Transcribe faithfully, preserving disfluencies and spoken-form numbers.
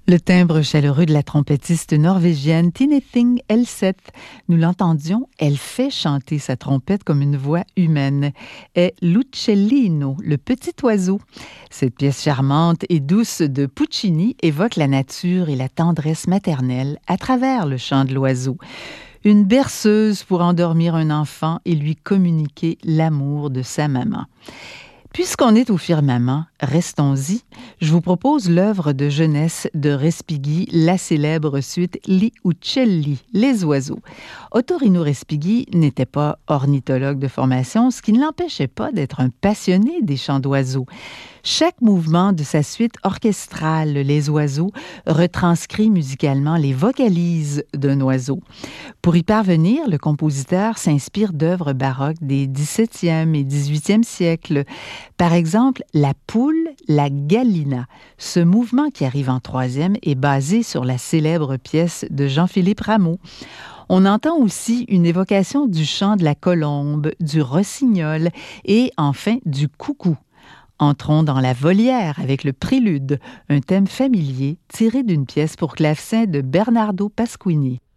Le timbre chaleureux de la trompettiste norvégienne Tine Thing Elseth. Nous l'entendions, elle fait chanter sa trompette comme une voix humaine. Est L'Uccellino, le petit oiseau. Cette pièce charmante et douce de Puccini évoque la nature et la tendresse maternelle à travers le chant de l'oiseau. Une berceuse pour endormir un enfant et lui communiquer l'amour de sa maman. Puisqu'on est au firmament, restons-y. Je vous propose l'œuvre de jeunesse de Respighi, la célèbre suite Gli Uccelli, les oiseaux. Ottorino Respighi n'était pas ornithologue de formation, ce qui ne l'empêchait pas d'être un passionné des chants d'oiseaux. Chaque mouvement de sa suite orchestrale, Les oiseaux, retranscrit musicalement les vocalises d'un oiseau. Pour y parvenir, le compositeur s'inspire d'œuvres baroques des dix-septième et dix-huitième siècles. Par exemple, La poule, la gallina. Ce mouvement qui arrive en troisième est basé sur la célèbre pièce de Jean-Philippe Rameau. On entend aussi une évocation du chant de la colombe, du rossignol et enfin du coucou. Entrons dans la volière avec le prélude, un thème familier tiré d'une pièce pour clavecin de Bernardo Pasquini.